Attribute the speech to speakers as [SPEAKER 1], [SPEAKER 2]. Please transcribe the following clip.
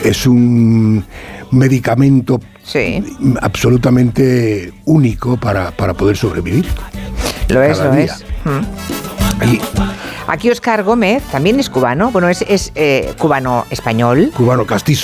[SPEAKER 1] es un medicamento absolutamente único para poder sobrevivir.
[SPEAKER 2] Lo es. Y aquí Óscar Gómez también es cubano, bueno, es cubano-español.
[SPEAKER 1] Cubano castizo.